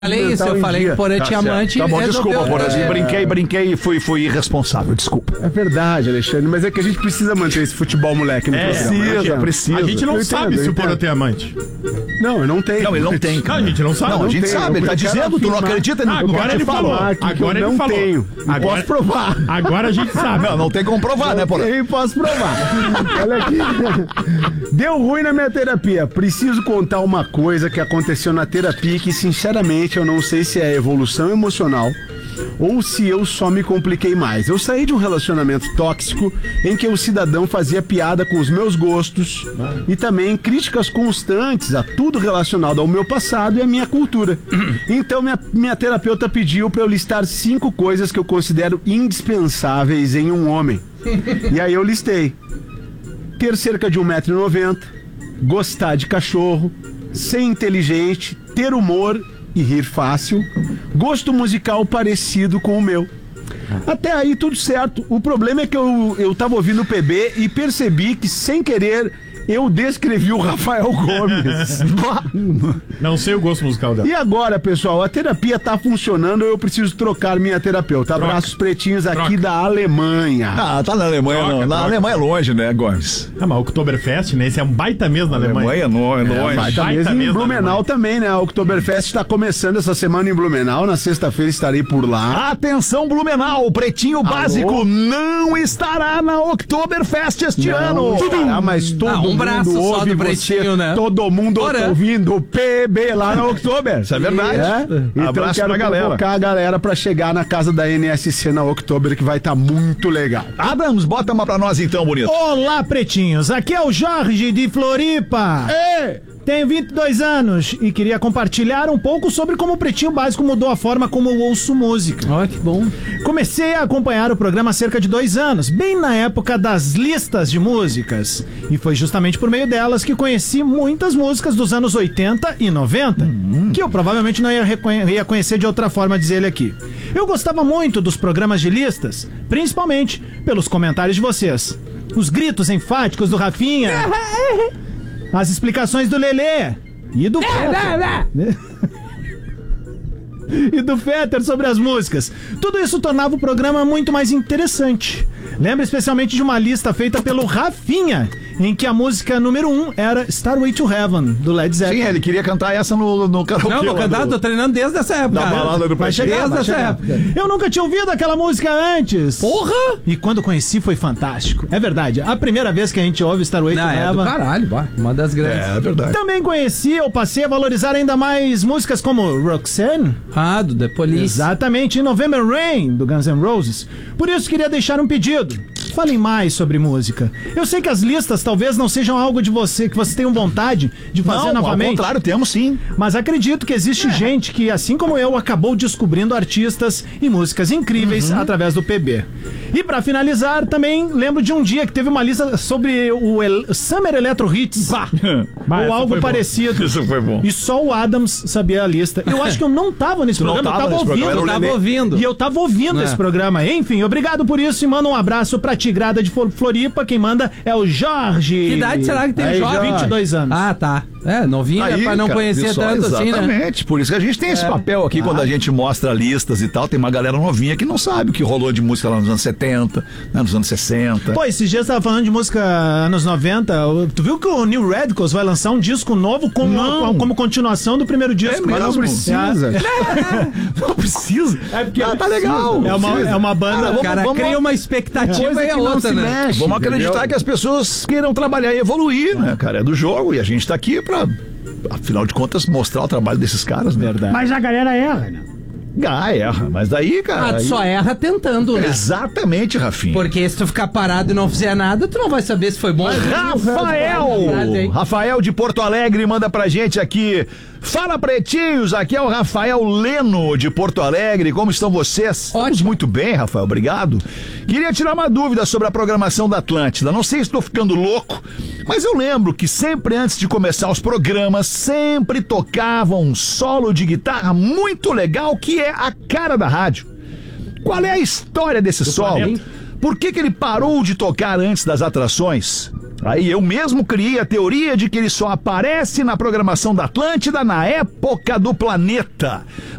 Falei isso, eu falei que o Porã tinha amante. Tá bom, desculpa, Porãzinho. Brinquei e fui irresponsável, desculpa. É verdade, Alexandre, mas é que a gente precisa manter esse futebol moleque no programa. Precisa. A gente não sabe se o Porã tem amante. Não, eu não tenho. Não, ele não tem, cara. Não, a gente não sabe. Não, a gente sabe, ele tá dizendo, tu não acredita nisso. Agora ele falou. Agora ele falou. Tenho. Posso provar. Agora a gente sabe. Não tem como provar, né, Porã? Eu posso provar. Olha aqui. Deu ruim na minha terapia. Preciso contar uma coisa que aconteceu na terapia que, sinceramente, eu não sei se é evolução emocional ou se eu só me compliquei mais. Eu saí de um relacionamento tóxico em que o cidadão fazia piada com os meus gostos e também críticas constantes a tudo relacionado ao meu passado e à minha cultura. Então minha terapeuta pediu para eu listar 5 coisas que eu considero indispensáveis em um homem. E aí eu listei: ter cerca de 1,90 m, gostar de cachorro, ser inteligente, ter humor e rir fácil, gosto musical parecido com o meu. Até aí tudo certo. O problema é que eu tava ouvindo o PB e percebi que, sem querer, eu descrevi o Rafael Gomes. Não sei o gosto musical dela. E agora, pessoal, a terapia tá funcionando, eu preciso trocar minha terapeuta. Abraços pretinhos aqui da Alemanha. Ah, tá na Alemanha, não. Na Alemanha é longe, né, Gomes? Ah, mas o Oktoberfest, né? Esse é um baita mês na Alemanha. Alemanha é longe. Baita mesmo em Blumenau também, né? O Oktoberfest está começando essa semana em Blumenau. Na sexta-feira estarei por lá. Atenção, Blumenau, o Pretinho Básico não estará na Oktoberfest este ano. Ah, mas todo um braço mundo só ouve do Pretinho, você, né? todo mundo Porã. ouvindo o PB lá na Oktober. Isso é verdade. Então Abraço quero pra galera. convocar a galera pra chegar na casa da NSC na Oktober, que vai estar muito legal. Adams, bota uma pra nós então, bonito. Olá, pretinhos. Aqui é o Jorge de Floripa. Tenho 22 anos e queria compartilhar um pouco sobre como o Pretinho Básico mudou a forma como eu ouço música. Olha que bom. Comecei a acompanhar o programa há cerca de 2 anos, bem na época das listas de músicas. E foi justamente por meio delas que conheci muitas músicas dos anos 80 e 90, que eu provavelmente não ia conhecer de outra forma, dizer ele aqui. Eu gostava muito dos programas de listas, principalmente pelos comentários de vocês. Os gritos enfáticos do Rafinha, as explicações do Lelê e do Fetter. E do Fetter sobre as músicas. Tudo isso tornava o programa muito mais interessante. Lembro especialmente de uma lista feita pelo Rafinha, em que a música número 1 era Starway to Heaven, do Led Zeppelin. Sim, ele queria cantar essa no karaokê. Não, vou cantar, tô treinando desde essa época. Da balada do Vai chegar, Desde vai essa chegar. época. Eu nunca tinha ouvido aquela música antes. Porra! E quando conheci foi fantástico. É verdade, a primeira vez que a gente ouve Starway to Não, é do Heaven. caralho, bah, uma das grandes. É verdade. Também conheci, eu passei a valorizar ainda mais músicas como Roxanne. Ah, do The Police. Exatamente, em November Rain, do Guns N' Roses. Por isso queria deixar um pedido. Falem mais sobre música. Eu sei que as listas talvez não sejam algo de você que vocês tenham vontade de fazer novamente. Ao contrário, temos sim. Mas acredito que existe gente que, assim como eu, acabou descobrindo artistas e músicas incríveis através do PB. E pra finalizar, também lembro de um dia que teve uma lista sobre o Summer Electro Hits. Ou algo parecido. Isso foi bom. E só o Adams sabia a lista. Eu acho que eu não tava nesse programa, eu tava ouvindo. E eu tava ouvindo esse programa. Enfim, obrigado por isso e manda um abraço pra Tigrada de Floripa. Quem manda é o Jorge. Que idade será que tem o Jorge? 22 anos. Ah, tá. É, novinho, Aí, pra não cara, conhecer viu só? tanto assim, né? Exatamente, por isso que a gente tem esse papel aqui quando a gente mostra listas e tal. Tem uma galera novinha que não sabe o que rolou de música lá nos anos 70, né, nos anos 60. Pô, esses dias tava falando de música anos 90. Tu viu que o New Radicals vai lançar um disco novo como continuação do primeiro disco? Mas não precisa. Não precisa. É porque tá legal. É uma banda. O cara cria uma expectativa e a outra, né? mexe, Vamos acreditar entendeu? que as pessoas queiram trabalhar e evoluir, né, cara? É do jogo e a gente tá aqui pra, afinal de contas, mostrar o trabalho desses caras, né? Verdade. Mas a galera erra, né? Ah, erra. Mas daí, cara. Ah, tu aí- só erra tentando, né? Exatamente, Rafinha. Porque se tu ficar parado e não fizer nada, tu não vai saber se foi bom. Rafael de Porto Alegre manda pra gente aqui. Fala, pretinhos, aqui é o Rafael Leno de Porto Alegre. Como estão vocês? Estamos muito bem, Rafael, obrigado. Queria tirar uma dúvida sobre a programação da Atlântida. Não sei se estou ficando louco, mas eu lembro que sempre antes de começar os programas, sempre tocava um solo de guitarra muito legal que é a cara da rádio. Qual é a história desse solo? Por que ele parou de tocar antes das atrações? Aí eu mesmo criei a teoria de que ele só aparece na programação da Atlântida na época do Planeta.